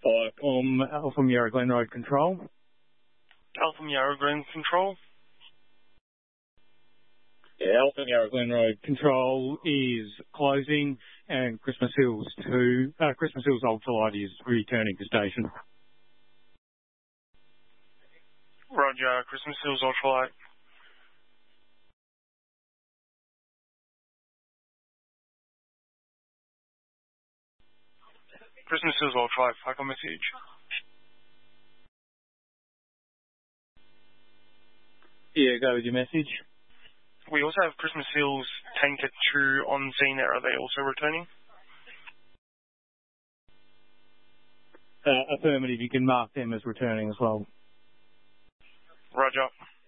Alpha Yarra Glen Road Control. Alpha Yarra Glen Control. Yeah, Alpha Yarra Glen Road Control is closing, and Christmas Hills Ultralight is returning to station. Roger, Christmas Hills Ultralight. Christmas Hills Ultralight, flag on message. Yeah, go with your message. We also have Christmas Hills Tanker 2 on scene there. Are they also returning? Affirmative, you can mark them as returning as well. Roger.